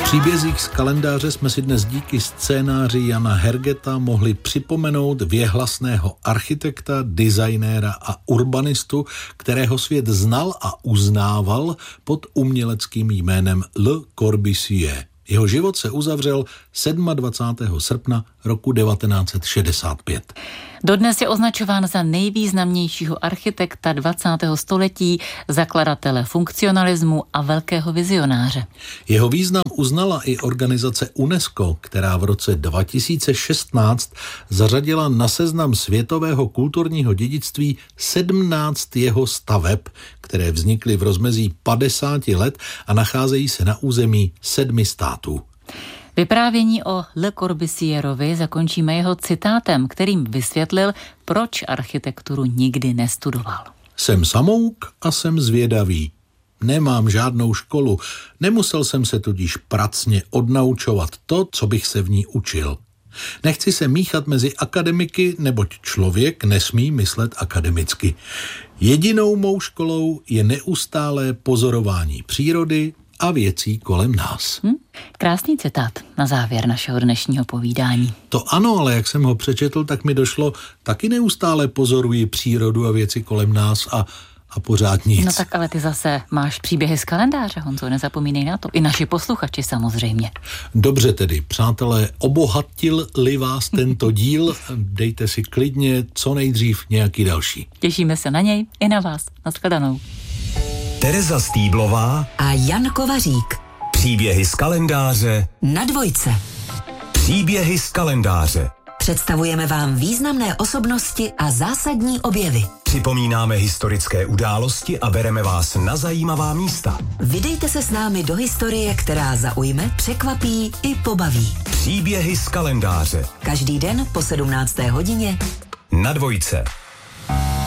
Příbězích z kalendáře jsme si dnes díky scénáři Jana Hergeta mohli připomenout věhlasného architekta, designéra a urbanistu, kterého svět znal a uznával pod uměleckým jménem Le Corbusier. Jeho život se uzavřel 27. srpna roku 1965. Dodnes je označován za nejvýznamnějšího architekta 20. století, zakladatele funkcionalismu a velkého vizionáře. Jeho význam uznala i organizace UNESCO, která v roce 2016 zařadila na seznam světového kulturního dědictví 17 jeho staveb, které vznikly v rozmezí 50 let a nacházejí se na území 7 států. Vyprávění o Le Corbusierovi zakončíme jeho citátem, kterým vysvětlil, proč architekturu nikdy nestudoval. Jsem samouk a jsem zvědavý. Nemám žádnou školu, nemusel jsem se tudíž pracně odnaučovat to, co bych se v ní učil. Nechci se míchat mezi akademiky, neboť člověk nesmí myslet akademicky. Jedinou mou školou je neustálé pozorování přírody a věcí kolem nás. Krásný citát na závěr našeho dnešního povídání. To ano, ale jak jsem ho přečetl, tak mi došlo, taky neustále pozoruji přírodu a věci kolem nás a pořád nic. No tak ale ty zase máš příběhy z kalendáře, Honzo, nezapomínej na to. I naši posluchači samozřejmě. Dobře tedy, přátelé, obohatil-li vás tento díl, dejte si klidně co nejdřív nějaký další. Těšíme se na něj i na vás. Naschledanou. Tereza Stýblová a Jan Kovařík. Příběhy z kalendáře Na Dvojce. Příběhy z kalendáře. Představujeme vám významné osobnosti a zásadní objevy. Připomínáme historické události a bereme vás na zajímavá místa. Vydejte se s námi do historie, která zaujme, překvapí i pobaví. Příběhy z kalendáře. Každý den po 17. hodině Na Dvojce.